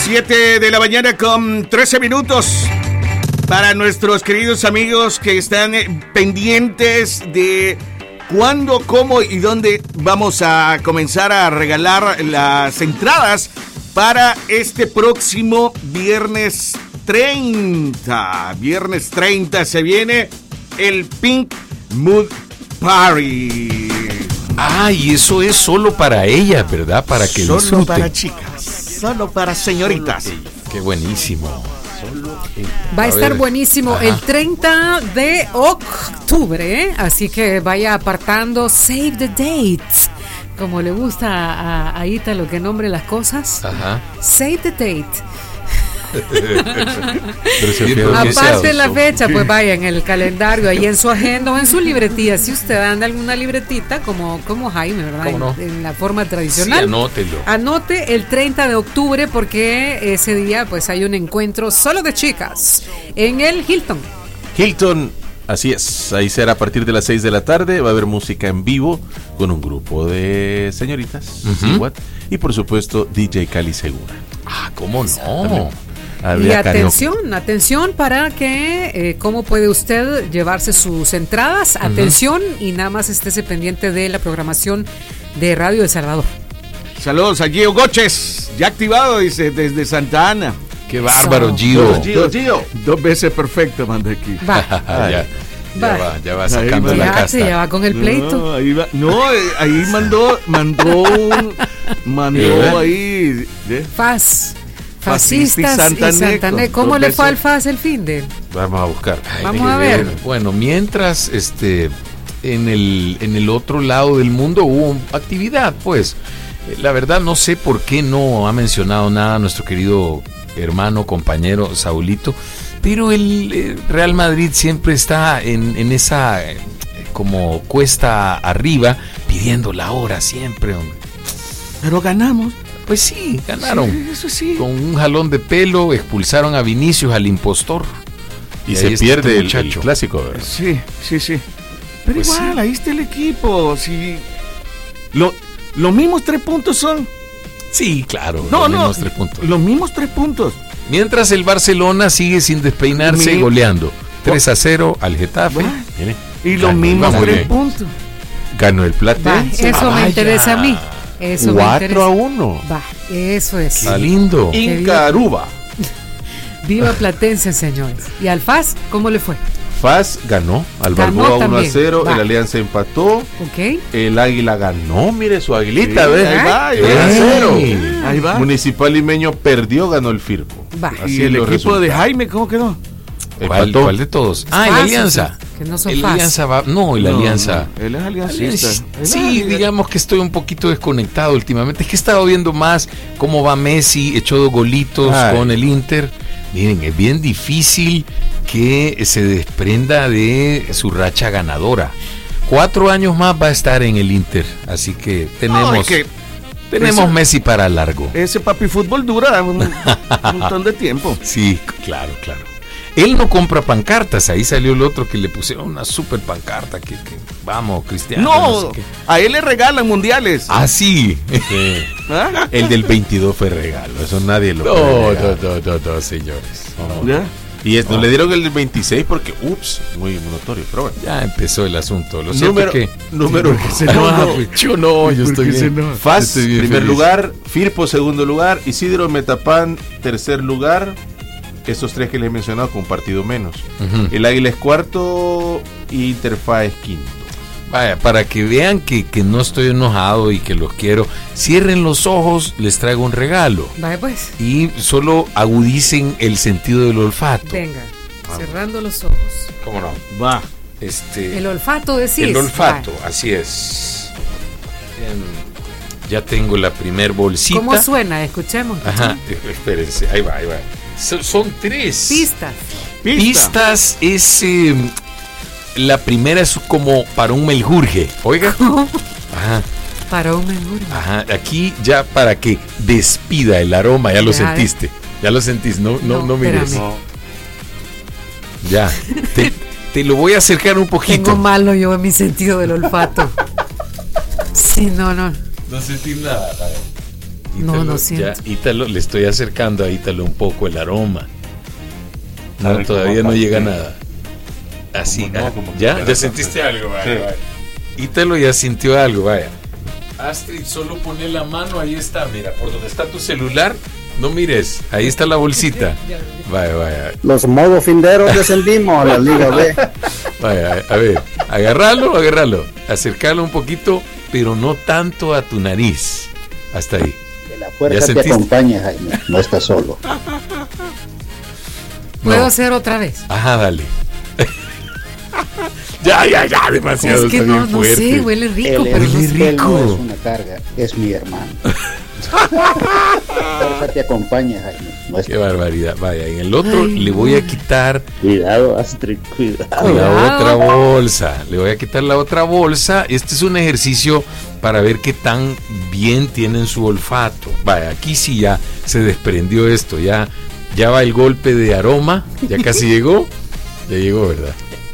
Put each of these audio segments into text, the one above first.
7 de la mañana con 13 minutos. Para nuestros queridos amigos que están pendientes de cuándo, cómo y dónde vamos a comenzar a regalar las entradas para este próximo viernes 30. Viernes 30 se viene el Pink Mood Party. Ah, y eso es solo para ella, ¿verdad? Para que solo disfruten. Para chicas, solo para señoritas. Qué buenísimo. Va a estar buenísimo. Ajá. El 30 de octubre, ¿eh? Así que vaya apartando Save the Dates. Como le gusta a Ítalo que nombre las cosas. Ajá. Save the date. Aparte de la fecha, pues vaya en el calendario, ahí en su agenda o en su libretilla. Si usted anda alguna libretita, como Jaime, ¿verdad? No? En la forma tradicional. Sí, anótelo. Anote el 30 de octubre porque ese día pues hay un encuentro solo de chicas en el Hilton. Así es, ahí será a partir de las 6 de la tarde, va a haber música en vivo con un grupo de señoritas, y por supuesto DJ Cali Segura. Ah, ¿cómo no? Y atención para que cómo puede usted llevarse sus entradas, atención y nada más estése pendiente de la programación de Radio El Salvador. Saludos a Gio Goches, ya activado, dice, desde Santa Ana. Qué bárbaro, Gio. Dos veces perfecto, mandé aquí. Ya va sacando la casta. Ya va con el pleito. Ahí mandó ahí. Fascistas y Santané. ¿Cómo le fue al FAS el fin de? Vamos a buscar. Vamos a ver. Bueno, mientras en el otro lado del mundo hubo actividad, pues. La verdad no sé por qué no ha mencionado nada nuestro querido hermano, compañero Saulito, pero el Real Madrid siempre está en esa como cuesta arriba pidiendo la hora siempre, hombre. Pero ganamos. Pues sí, ganaron. Sí, eso sí. Con un jalón de pelo expulsaron a Vinicius, al impostor. Y se pierde el clásico, ¿verdad? Sí. Pero pues igual, ahí está el equipo. Sí. Los mismos 3 puntos son. Sí, claro. Los mismos 3 puntos. Los mismos 3 puntos. Mientras el Barcelona sigue sin despeinarse, goleando 3-0 al Getafe. Y los mismos 3 puntos. Ganó el Platense. Eso me interesa a mí. 4-1. Eso es. Qué lindo. Inca Aruba. Viva Platense, señores. ¿Y al FAS cómo le fue? FAS ganó al Balboa 1-0, el Alianza empató, el Águila ganó, mire su Aguilita, sí, ahí va. Municipal Limeño perdió, ganó el Firpo. ¿Y el equipo de Jaime cómo quedó? ¿Cuál de todos? El Alianza. Que no son el Alianza va, el Alianza. Él es aliancista. Sí, digamos que estoy un poquito desconectado últimamente. Es que he estado viendo más cómo va Messi, echó 2 golitos con el Inter. Miren, es bien difícil que se desprenda de su racha ganadora. 4 años más va a estar en el Inter, así que tenemos Messi para largo. Ese papi fútbol dura un montón de tiempo. Sí, claro. Él no compra pancartas, ahí salió el otro que le pusieron una super pancarta que vamos, Cristiano. No sé a él le regalan mundiales. Ah, sí. ¿Ah? El del 22 fue regalo, eso nadie lo No, señores. ¿Ya? Y no le dieron el del 26 porque, muy notorio, pero bueno. Ya empezó el asunto. Lo número yo estoy bien. FAS, primer lugar, Firpo, segundo lugar, Isidro Metapán, tercer lugar. Estos 3 que les he mencionado con partido menos. El Águila es cuarto y Interfa es quinto. Vaya, para que vean que no estoy enojado y que los quiero, cierren los ojos, les traigo un regalo. Vaya pues. Y solo agudicen el sentido del olfato. Venga, cerrando los ojos. ¿Cómo no? Va. El olfato, decís. El olfato, así es. Ya tengo la primer bolsita. ¿Cómo suena? Escuchemos. Ajá, espérense, ahí va. Son 3 pistas. Es la primera es como para un menjurje. Oiga. Ajá. Para un menjurje. Ajá. Aquí ya para que despida el aroma. Ya lo sentiste. Ya lo sentís. No mires. No. Ya. Te lo voy a acercar un poquito. Tengo malo yo en mi sentido del olfato. Sí, no. No sentí nada. No siento. Ya, Ítalo, le estoy acercando a Ítalo un poco el aroma. No, Sabe todavía cómo no llega pastel. nada. Así, Como no, ah, como que ¿ya? fuera ¿Ya sentiste pastel. algo? Vaya, Sí. vaya. Ítalo ya sintió algo, vaya. Astrid, solo pone la mano, ahí está, mira, por donde está tu celular, no mires, ahí está la bolsita. Vaya. Los modos finderos descendimos a la Liga B. Vaya, a ver, agárralo, acercarlo un poquito, pero no tanto a tu nariz. Hasta ahí. Que la ¿Ya fuerza te sentiste? acompañe, Jaime. No estás solo. ¿Puedo No. hacer otra vez? Ajá, dale. ya, demasiado. Es que está no bien fuerte. sé, huele rico, Él, pero no es, sé. él no rico. es una carga, es mi hermano. La fuerza te acompañe, Jaime. No Qué estás barbaridad. Vaya, en el otro Ay, le voy a quitar Cuidado, Astrid, cuidado. la otra bolsa. Le voy a quitar la otra bolsa. Este es un ejercicio para ver qué tan bien tienen su olfato. Vaya, aquí sí ya se desprendió esto. Ya va el golpe de aroma. Ya casi llegó. Ya llegó, ¿verdad?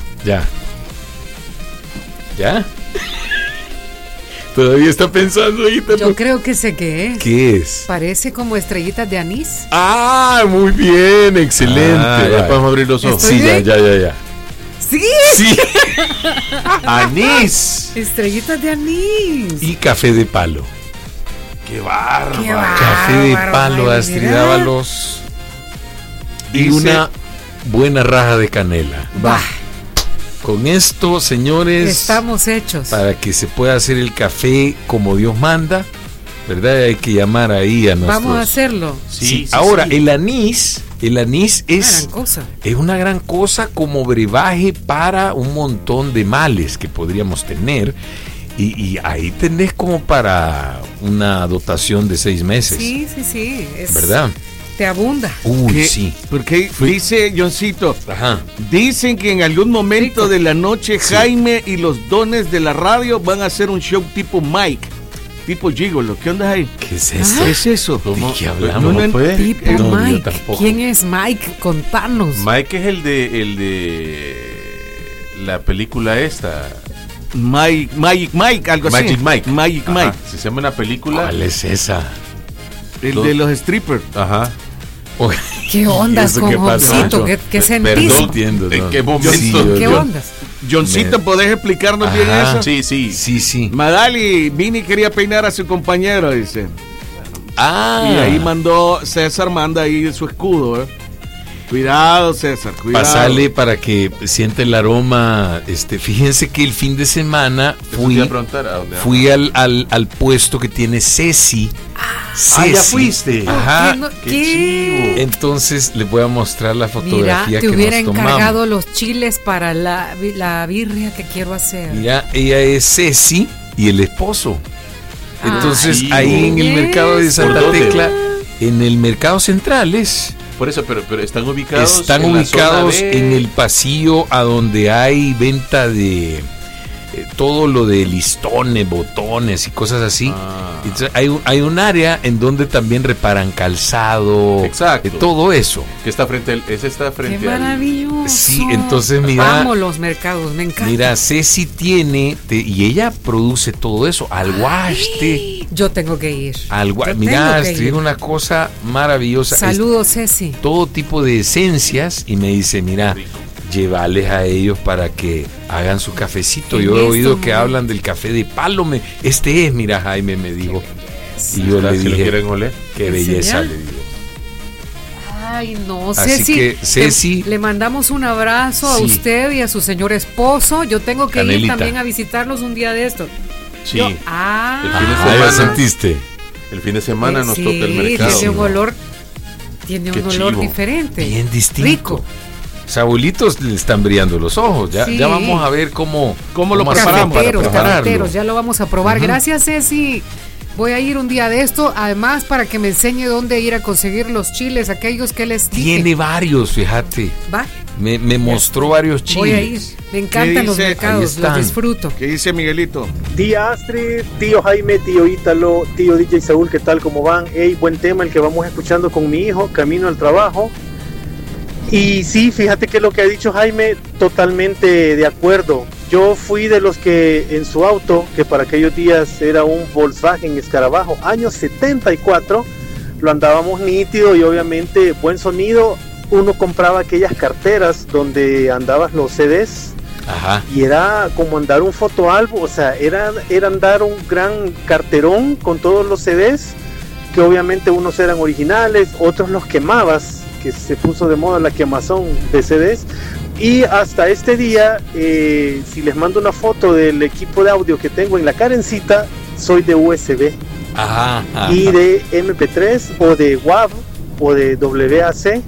Ya. Todavía está pensando ahí. Yo creo que sé qué es. ¿Qué es? Parece como estrellitas de anís. Ah, muy bien, excelente. Ah, ya Vaya. podemos abrir los ojos. Estoy Sí, bien. ya. Sí, Sí. ¡Anís! estrellitas de anís. Y café de palo. ¡Qué bárbaro! Qué bárbaro. Café de Bárbaro, palo, Jaime, Astrid mira. Dávalos. Y Dice- una buena raja de canela. Bah, Con esto, señores, estamos hechos. para que se pueda hacer el café como Dios manda, ¿verdad? Hay que llamar ahí a nuestros... Vamos a hacerlo. Sí, ahora, el anís Una es... gran cosa. Es una gran cosa como brebaje para un montón de males que podríamos tener. Y ahí tenés como para una dotación de 6 meses. Sí. Es, ¿Verdad? Te abunda. Uy, ¿Qué? sí. Porque dice Johncito, Ajá. dicen que en algún momento Rico. de la noche Jaime y los dones de la radio van a hacer un show tipo Mike, tipo Gigolo. ¿Qué onda ahí? ¿Qué es Ah. eso? ¿Qué es eso? ¿De qué hablamos? No, no ¿Cómo fue? Tipo no, yo Mike. tampoco. ¿Quién es Mike? Contanos. Mike es el de la película esta. Mike, algo así. Magic Mike. Mike. Ajá. Se llama una película. ¿Cuál es esa? El de los strippers. Ajá. Uy, ¿Qué ondas ¿eso con qué pasó? Joncito? ¿Qué sentís? Perdón, entiendo. ¿En no. qué momento? Sí, ¿Qué yo- ondas? Johncito, ¿podés explicarnos bien Ajá. eso? Sí. Sí. Madali, Vini quería peinar a su compañero, dice. Ah. Y ahí César manda ahí su escudo, ¿eh? Cuidado, César, cuidado. Pasale para que siente el aroma. Fíjense que el fin de semana Eso te iba a preguntar, ¿a dónde? fui al puesto que tiene Ceci. ya fuiste. Ajá. ¿Qué? Entonces les voy a mostrar la Mira, fotografía te que hubiera nos tomamos. encargado los chiles para la birria que quiero hacer. Mira, ella es Ceci y el esposo. Entonces Ay, ahí en el mercado de Santa ¿Por dónde? Tecla, en el mercado Centrales, Por eso, pero están ubicados. están en la ubicados zona de- en el pasillo a donde hay venta de todo lo de listones, botones y cosas así. Ah. Entonces, hay un área en donde también reparan calzado, Exacto. todo eso. Que está frente ese está ¡Qué frente al. maravilloso! Sí, entonces mira- Amo los mercados, me encanta. Mira, Ceci tiene, y ella produce todo eso, al guaste, Yo tengo que ir. Yo mira, tengo que tiene ir. una cosa maravillosa. Saludos, Ceci. Todo tipo de esencias y me dice, mira, llévales a ellos para que hagan su cafecito. ¿Qué Yo he es oído esto, que man? hablan del café de palo. Este es, mira, Jaime me dijo. Y yo ¿Será le que lo dije, quieren oler? qué ¿En belleza, serio? le digo. Ay, no, Así Ceci. que, Ceci- le mandamos un abrazo a Sí. usted y a su señor esposo. Yo tengo que ir Canelita. también a visitarlos un día de esto. Sí. Yo- El fin de Ah, semana. ya sentiste. El fin de semana nos sí, toca el mercado. tiene un olor, tiene Qué un olor chivo. diferente. Bien distinto. Rico. Los abuelitos le están brillando los ojos. Ya, Sí. ya vamos a ver cómo lo hacemos preparamos para Cafeteros, prepararlo. cafeteros, ya lo vamos a probar. Ujú. Gracias, Ceci. Voy a ir un día de esto, además para que me enseñe dónde ir a conseguir los chiles, aquellos que les dije. Tiene varios, fíjate. Va, Me mostró varios chiles. voy a ir. Me encantan los dice? Ahí mercados, los están. disfruto. ¿Qué dice Miguelito? Tía Astrid, tío Jaime, tío Ítalo, tío DJ Saúl, ¿qué tal? ¿Cómo van? Hey, buen tema el que vamos escuchando con mi hijo, camino al trabajo. Y sí, fíjate que lo que ha dicho Jaime, totalmente de acuerdo. yo fui de los que en su auto, que para aquellos días era un Volkswagen Escarabajo, año 74, lo andábamos nítido y obviamente buen sonido. Uno compraba aquellas carteras donde andabas los CDs. Ajá. Y era como andar un fotoálbum, o sea, era andar un gran carterón con todos los CDs, que obviamente unos eran originales, otros los quemabas, que se puso de moda la quemazón de CDs. Y hasta este día, si les mando una foto del equipo de audio que tengo en la carencita, soy de USB. Ajá, ajá. Y de MP3 o de WAV o de WAC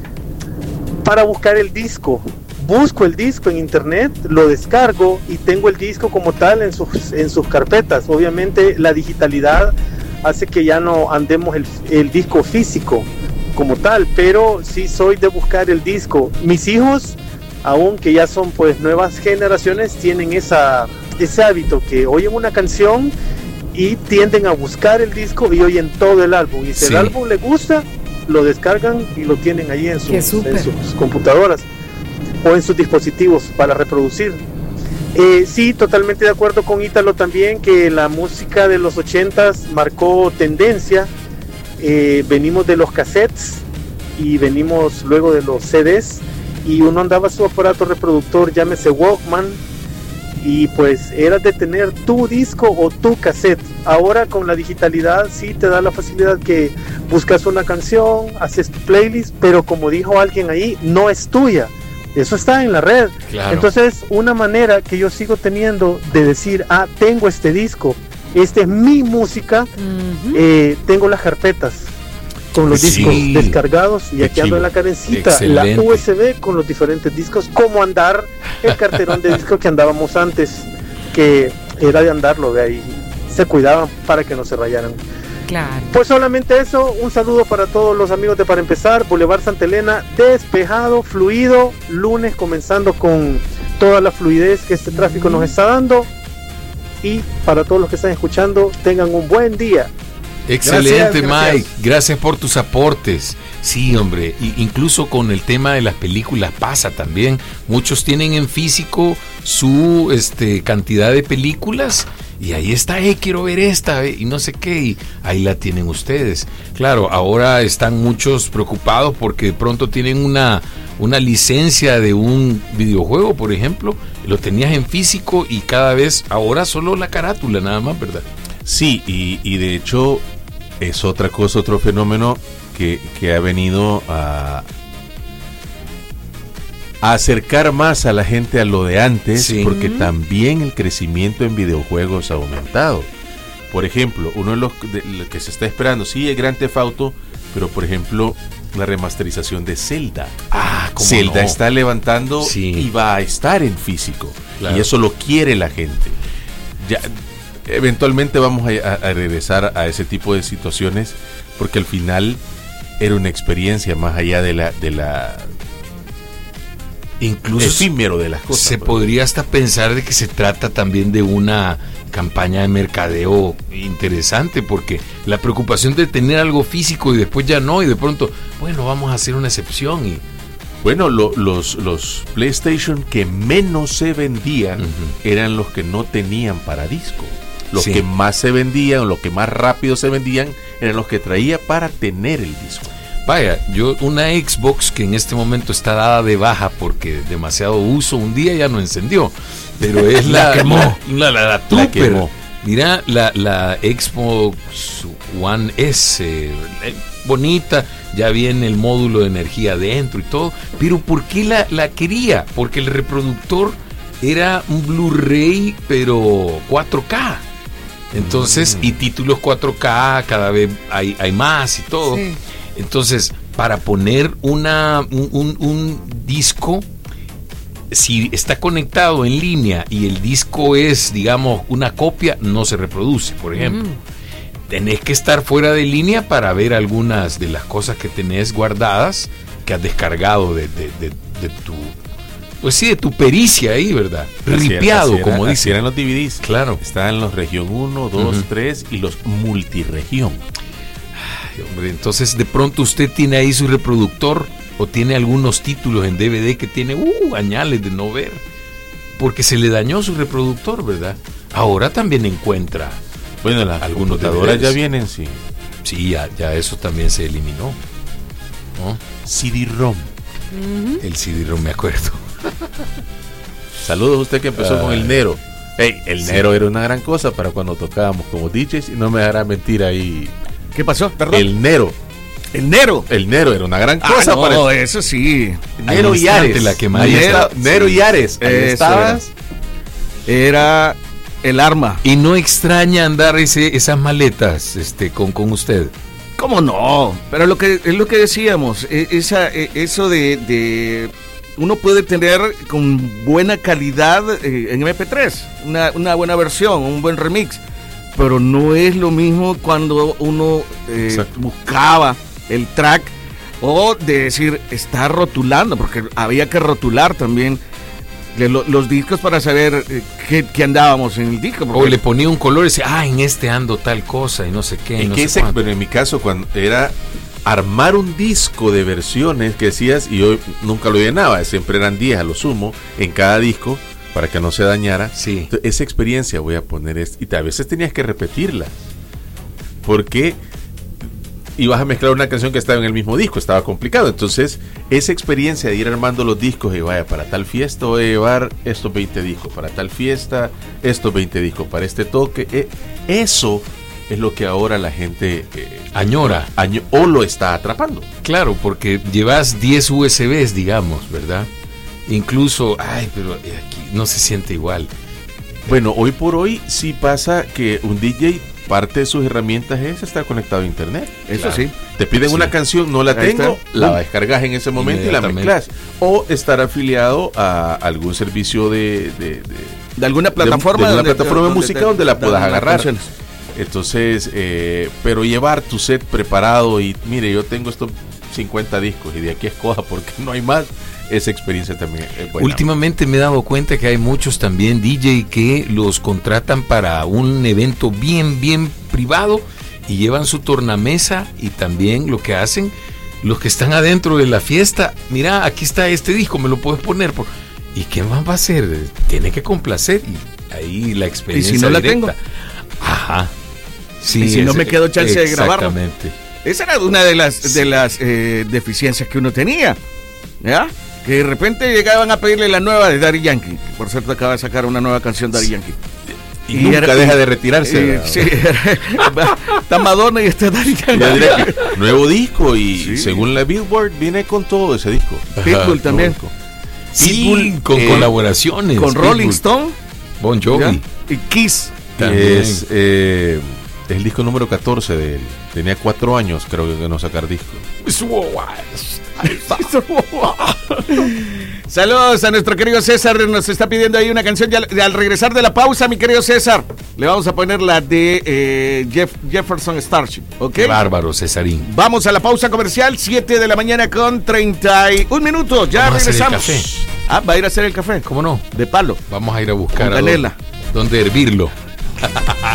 para buscar el disco. Busco el disco en internet, lo descargo y tengo el disco como tal en sus carpetas. Obviamente la digitalidad hace que ya no andemos el disco físico como tal, pero sí soy de buscar el disco. Mis hijos, aunque ya son pues nuevas generaciones, tienen ese hábito que oyen una canción y tienden a buscar el disco y oyen todo el álbum. Y si el álbum les gusta, lo descargan y lo tienen ahí en sus computadoras o en sus dispositivos para reproducir. Sí, totalmente de acuerdo con Ítalo también, que la música de los 80s marcó tendencia. Venimos de los cassettes y venimos luego de los CDs, y uno andaba su aparato reproductor, llámese Walkman, y pues era de tener tu disco o tu cassette. Ahora con la digitalidad sí te da la facilidad que buscas una canción, haces tu playlist, pero como dijo alguien ahí, no es tuya. Eso está en la red. Claro. Entonces, una manera que yo sigo teniendo de decir, tengo este disco, esta es mi música, tengo las carpetas con los discos descargados, y aquí ando en la carencita. Excelente. La USB con los diferentes discos, como andar el carterón de discos que andábamos antes, que era de andarlo de ahí, se cuidaban para que no se rayaran. Claro. Pues solamente eso, un saludo para todos los amigos de Para Empezar, Boulevard Santa Elena, despejado, fluido, lunes comenzando con toda la fluidez que este tráfico nos está dando, y para todos los que están escuchando, tengan un buen día. Excelente, gracias. Mike, gracias por tus aportes. Sí, hombre, incluso con el tema de las películas pasa también. Muchos tienen en físico su cantidad de películas, y ahí está, quiero ver esta, y no sé qué, y ahí la tienen ustedes. Claro, ahora están muchos preocupados porque de pronto tienen una licencia de un videojuego, por ejemplo, lo tenías en físico y cada vez ahora solo la carátula nada más, ¿verdad? Sí, y de hecho es otra cosa, otro fenómeno que ha venido a acercar más a la gente a lo de antes, porque también el crecimiento en videojuegos ha aumentado. Por ejemplo, uno de los que se está esperando, el Grand Theft Auto, pero por ejemplo la remasterización de Zelda. Zelda está levantando y va a estar en físico, y eso lo quiere la gente. Ya eventualmente vamos a regresar a ese tipo de situaciones, porque al final era una experiencia más allá de la incluso efímero de las cosas. Se podría hasta pensar de que se trata también de una campaña de mercadeo interesante, porque la preocupación de tener algo físico y después ya no, y de pronto, bueno, vamos a hacer una excepción. Y bueno, los PlayStation que menos se vendían eran los que no tenían para disco. Los que más se vendían, los que más rápido se vendían, eran los que traía para tener el disco. Vaya, yo una Xbox que en este momento está dada de baja porque demasiado uso, un día ya no encendió, pero es la quemó. La Trooper. Mira, la Xbox One S, bonita, ya viene el módulo de energía dentro y todo, pero ¿por qué la quería? Porque el reproductor era un Blu-ray, pero 4K. Entonces, y títulos 4K, cada vez hay más y todo. Sí. Entonces, para poner un disco, si está conectado en línea y el disco es, digamos, una copia, no se reproduce, por ejemplo. Tenés que estar fuera de línea para ver algunas de las cosas que tenés guardadas, que has descargado de tu... Pues sí, de tu pericia ahí, ¿verdad? Ripiado, como dicen. Eran los DVDs. Claro. Estaban los región 1, 2, 3 y los multiregión. Ay, hombre, entonces de pronto usted tiene ahí su reproductor o tiene algunos títulos en DVD que tiene añales de no ver. porque se le dañó su reproductor, ¿verdad? Ahora también encuenra. Bueno, las algunos computadoras DVDs. ya vienen, sí. Sí, ya eso también se eliminó, ¿no? CD-ROM. El CD-ROM, me acuerdo. Saludos a usted que empezó con el Nero. Hey, el Sí. Nero era una gran cosa para cuando tocábamos como DJs, y no me dejará mentir ahí. ¿Qué pasó? Perdón. El Nero. El Nero. El Nero era una gran cosa para no, eso sí. Nero Al y instante Ares. la quemada. Ahí Nero, está, Nero y Ares. Ahí Eso estabas. Era el arma. Y no extraña andar esas maletas con usted. ¿Cómo no? Pero es lo que decíamos, eso de uno puede tener con buena calidad en MP3, una buena versión, un buen remix, pero no es lo mismo cuando uno buscaba el track o de decir, está rotulando, porque había que rotular también los discos para saber qué andábamos en el disco. O le ponía un color y decía, en este ando tal cosa y no sé qué. No sé cuánto. Pero en mi caso, cuando era armar un disco de versiones que decías, y yo nunca lo llenaba, siempre eran 10 a lo sumo en cada disco para que no se dañara. Sí. Entonces, esa experiencia voy a poner y a veces tenías que repetirla porque ibas a mezclar una canción que estaba en el mismo disco, estaba complicado. Entonces esa experiencia de ir armando los discos y vaya, para tal fiesta voy a llevar estos 20 discos, para tal fiesta estos 20 discos, para este toque, eso es lo que ahora la gente añora o lo está atrapando. Claro, porque llevas 10 USBs, digamos, ¿verdad? Incluso, pero aquí no se siente igual. Bueno, hoy por hoy sí pasa que un DJ, parte de sus herramientas es estar conectado a internet. Eso Claro. sí. Te piden Sí. una canción, no la Ahí tengo, está. la descargas en ese momento y la Inmediatamente. mezclas. O estar afiliado a algún servicio de alguna plataforma. de una plataforma de música donde la puedas las agarrar. canciones. Entonces, pero llevar tu set preparado y mire, yo tengo estos 50 discos y de aquí escoja porque no hay más, esa experiencia también es buena. Últimamente me he dado cuenta que hay muchos también DJ que los contratan para un evento bien privado y llevan su tornamesa, y también lo que hacen los que están adentro de la fiesta, mira, aquí está este disco, me lo puedes poner ¿y qué más va a hacer? Tiene que complacer, y ahí la experiencia ¿Y si no la directa. tengo? Ajá. Sí, Y si no me quedo chance de grabarlo. Exactamente. Esa era una de las deficiencias que uno tenía, ¿ya? Que de repente llegaban a pedirle la nueva de Daddy Yankee. Por cierto, acaba de sacar una nueva canción Daddy Yankee. Y nunca deja de retirarse. ¿verdad? Sí, está Madonna y está Daddy Ya Yankee. diré que nuevo disco y Sí. según la Billboard viene con todo ese disco. Pitbull también. Sí, Pitbull, con colaboraciones. Con Rolling Pitbull, Stone, Bon ¿ya? Jovi. Y Kiss. También. Es el disco número 14 de él. Tenía 4 años, creo que no sacar disco. Saludos a nuestro querido César, nos está pidiendo ahí una canción. Al regresar de la pausa, mi querido César, le vamos a poner la de Jefferson Starship, ¿ok? Qué bárbaro, Cesarín. Vamos a la pausa comercial, 7 de la mañana con 31 minutos. Ya Vamos a hacer el regresamos. café. Va a ir a hacer el café. ¿Cómo no? De palo. Vamos a ir a buscar Con canela. dónde hervirlo.